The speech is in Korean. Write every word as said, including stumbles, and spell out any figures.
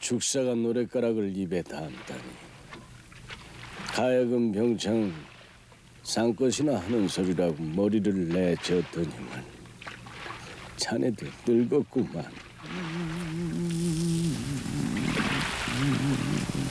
죽사가 노랫가락을 입에 담다니. 가야금 병창 상것이나 하는 소리라고 머리를 내줬더니만 자네도 늙었구만.